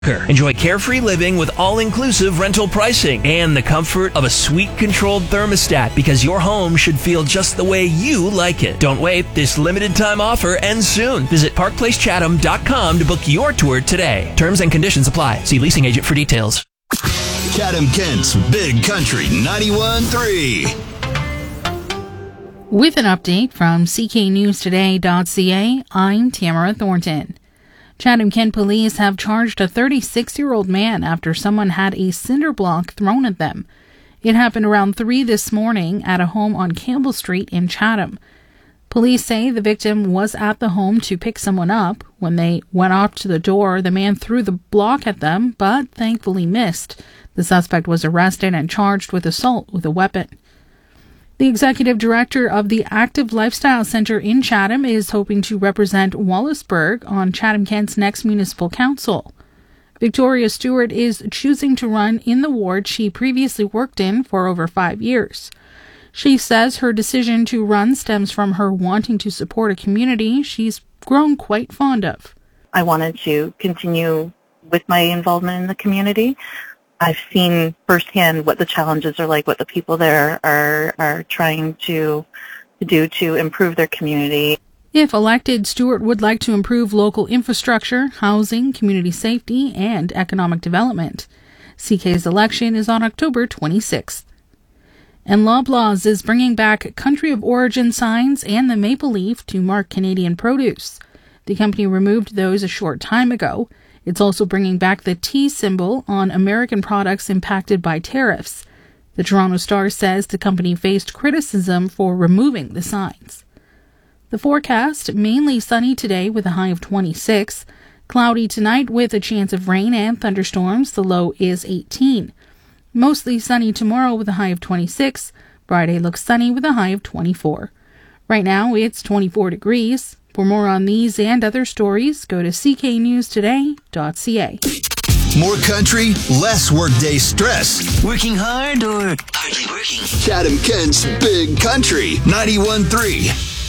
Enjoy carefree living with all-inclusive rental pricing and the comfort of a suite-controlled thermostat because your home should feel just the way you like it. Don't wait. This limited-time offer ends soon. Visit parkplacechatham.com to book your tour today. Terms and conditions apply. See leasing agent for details. Chatham-Kent's Big Country 91.3. With an update from cknewstoday.ca, I'm Tamara Thornton. Chatham-Kent police have charged a 36-year-old man after someone had a cinder block thrown at them. It happened around 3 this morning at a home on Campbell Street in Chatham. Police say the victim was at the home to pick someone up. When they went off to the door, the man threw the block at them, but thankfully missed. The suspect was arrested and charged with assault with a weapon. The executive director of the Active Lifestyle Centre in Chatham is hoping to represent Wallaceburg on Chatham-Kent's next municipal council. Victoria Stewart is choosing to run in the ward she previously worked in for over 5 years. She says her decision to run stems from her wanting to support a community she's grown quite fond of. I wanted to continue with my involvement in the community. I've seen firsthand what the challenges are like, what the people there are trying to do to improve their community. If elected, Stewart would like to improve local infrastructure, housing, community safety, and economic development. CK's election is on October 26th. And Loblaws is bringing back country of origin signs and the maple leaf to mark Canadian produce. The company removed those a short time ago. It's also bringing back the T symbol on American products impacted by tariffs. The Toronto Star says the company faced criticism for removing the signs. The forecast, mainly sunny today with a high of 26. Cloudy tonight with a chance of rain and thunderstorms. The low is 18. Mostly sunny tomorrow with a high of 26. Friday looks sunny with a high of 24. Right now it's 24 degrees. For more on these and other stories, go to cknewstoday.ca. More country, less workday stress. Working hard or hardly working? Chatham-Kent's Big Country 91.3.